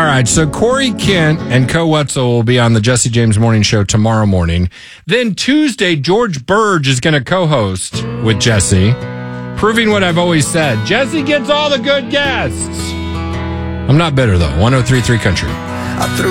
All right, so Corey Kent and Co Wetzel will be on the Jesse James Morning Show tomorrow morning. Then Tuesday, George Burge is going to co-host with Jesse, proving what I've always said. Jesse gets all the good guests. I'm not bitter, though. 103.3 Country. I threw